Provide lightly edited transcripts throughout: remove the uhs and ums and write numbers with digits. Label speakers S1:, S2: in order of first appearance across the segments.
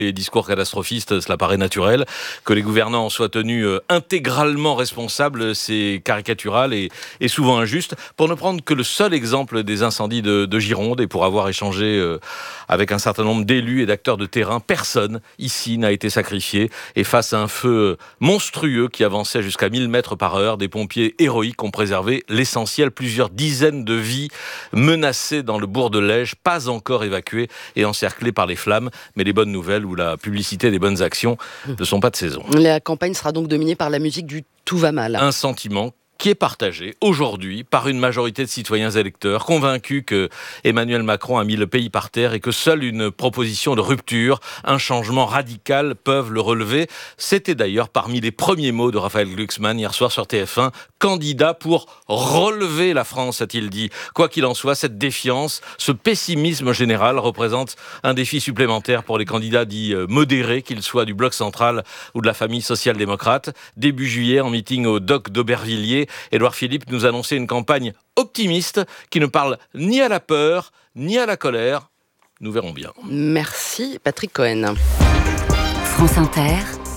S1: Les discours catastrophistes, cela paraît naturel. Que les gouvernants soient tenus intégralement responsables, c'est caricatural et souvent injuste. Pour ne prendre que le seul exemple des incendies de Gironde, et pour avoir échangé avec un certain nombre d'élus et d'acteurs de terrain, personne ici n'a été sacrifié. Et face à un feu monstrueux qui avançait jusqu'à 1000 mètres par heure, des pompiers héroïques ont préservé l'essentiel. Plusieurs dizaines de vies menacées dans le bourg de Lège, pas encore évacuées et encerclées par les flammes. Mais les bonnes nouvelles où la publicité des bonnes actions ne sont pas de saison.
S2: La campagne sera donc dominée par la musique du « tout va mal ».
S1: Un sentiment qui est partagé aujourd'hui par une majorité de citoyens électeurs, convaincus que Emmanuel Macron a mis le pays par terre et que seule une proposition de rupture, un changement radical peuvent le relever. C'était d'ailleurs parmi les premiers mots de Raphaël Glucksmann hier soir sur TF1, candidat pour relever la France, a-t-il dit. Quoi qu'il en soit, cette défiance, ce pessimisme général représente un défi supplémentaire pour les candidats dits modérés, qu'ils soient du bloc central ou de la famille social-démocrate. Début juillet, en meeting au Doc d'Aubervilliers, Édouard Philippe nous annonçait une campagne optimiste qui ne parle ni à la peur, ni à la colère. Nous verrons bien.
S2: Merci Patrick Cohen.
S3: France Inter,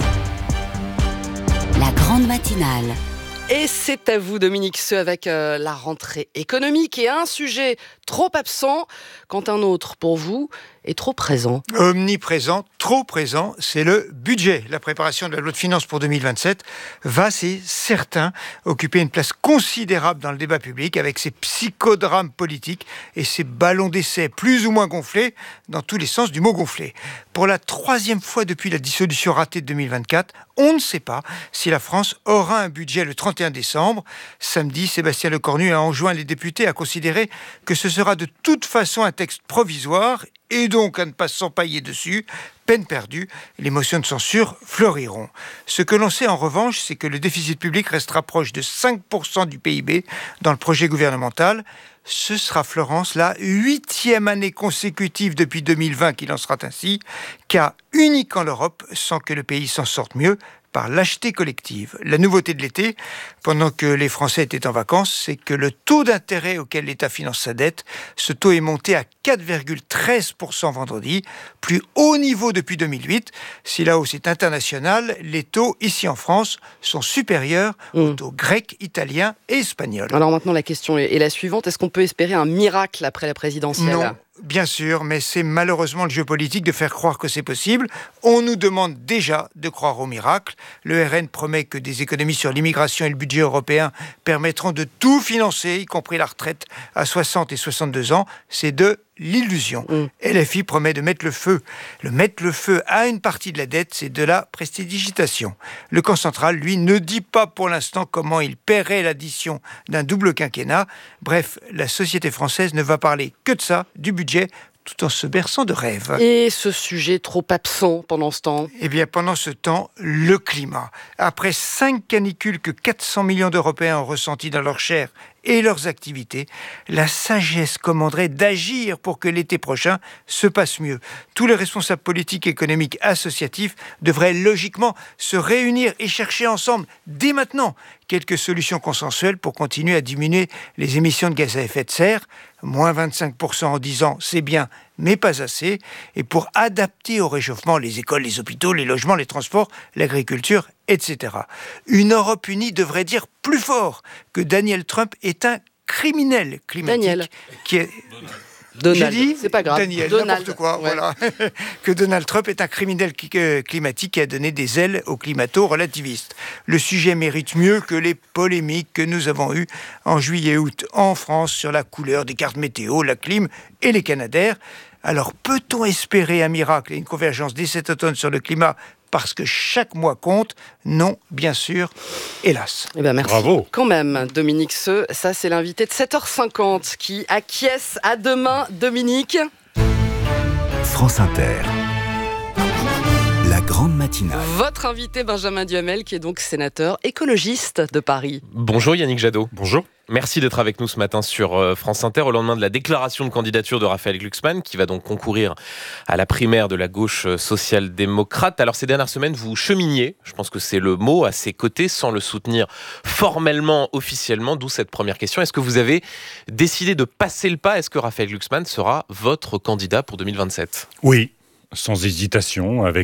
S3: la grande matinale.
S2: Et c'est à vous Dominique Seux avec la rentrée économique et un sujet trop absent quand un autre pour vous est trop présent.
S4: Omniprésent, trop présent, c'est le budget. La préparation de la loi de finances pour 2027 va, c'est certain, occuper une place considérable dans le débat public avec ses psychodrames politiques et ses ballons d'essai plus ou moins gonflés dans tous les sens du mot gonflé. Pour la 3e fois depuis la dissolution ratée de 2024, on ne sait pas si la France aura un budget le 31 décembre. Samedi, Sébastien Lecornu a enjoint les députés à considérer que ce sera de toute façon un texte provisoire et donc à ne pas s'empailler dessus. Peine perdue, les motions de censure fleuriront. Ce que l'on sait en revanche, c'est que le déficit public restera proche de 5% du PIB dans le projet gouvernemental. Ce sera, Florence, la 8e année consécutive depuis 2020 qu'il en sera ainsi, cas unique en Europe, sans que le pays s'en sorte mieux par lâcheté collective. La nouveauté de l'été, pendant que les Français étaient en vacances, c'est que le taux d'intérêt auquel l'État finance sa dette, ce taux est monté à 4,13% vendredi, plus haut niveau depuis 2008. Si la hausse est internationale, les taux ici en France sont supérieurs aux taux grecs, italiens et espagnols.
S2: Alors maintenant la question est la suivante, est-ce qu'on peut espérer un miracle après la présidentielle ?
S4: Non. Bien sûr, mais c'est malheureusement le jeu politique de faire croire que c'est possible. On nous demande déjà de croire au miracle. Le RN promet que des économies sur l'immigration et le budget européen permettront de tout financer, y compris la retraite à 60 et 62 ans. C'est de l'illusion. LFI promet de mettre le feu. Mettre le feu à une partie de la dette, c'est de la prestidigitation. Le camp central, lui, ne dit pas pour l'instant comment il paierait l'addition d'un double quinquennat. Bref, la société française ne va parler que de ça, du budget, tout en se berçant de rêves.
S2: Et ce sujet trop absent pendant ce temps ?
S4: Eh bien, pendant ce temps, le climat. Après 5 canicules que 400 millions d'Européens ont ressenties dans leur chair et leurs activités, la sagesse commanderait d'agir pour que l'été prochain se passe mieux. Tous les responsables politiques, économiques, associatifs devraient logiquement se réunir et chercher ensemble, dès maintenant, quelques solutions consensuelles pour continuer à diminuer les émissions de gaz à effet de serre. Moins 25% en 10 ans, c'est bien, mais pas assez. Et pour adapter au réchauffement les écoles, les hôpitaux, les logements, les transports, l'agriculture, etc. Une Europe unie devrait dire plus fort que Daniel Trump est un criminel climatique.
S2: Daniel.
S4: Qui est...
S2: Donald,
S4: j'ai dit
S2: c'est pas grave.
S4: Daniel,
S2: Donald,
S4: n'importe quoi,
S2: ouais.
S4: voilà. Que Donald Trump est un criminel climatique qui a donné des ailes aux climato-relativistes. Le sujet mérite mieux que les polémiques que nous avons eues en juillet-août en France sur la couleur des cartes météo, la clim et les canadaires. Alors peut-on espérer un miracle et une convergence dès cet automne sur le climat parce que chaque mois compte? Non, bien sûr, hélas.
S2: Eh ben merci.
S1: Bravo.
S2: Quand même, Dominique Seux, ça c'est l'invité de 7h50 qui acquiesce. À demain, Dominique.
S5: France Inter, la grande matinale.
S2: Votre invité Benjamin Duhamel, qui est donc sénateur écologiste de Paris.
S6: Bonjour Yannick Jadot.
S1: Bonjour.
S6: Merci d'être avec nous ce matin sur France Inter au lendemain de la déclaration de candidature de Raphaël Glucksmann qui va donc concourir à la primaire de la gauche social-démocrate. Alors ces dernières semaines, vous cheminiez, je pense que c'est le mot, à ses côtés sans le soutenir formellement, officiellement, d'où cette première question. Est-ce que vous avez décidé de passer le pas? Est-ce que Raphaël Glucksmann sera votre candidat pour 2027?
S4: Oui.
S7: sans hésitation, avec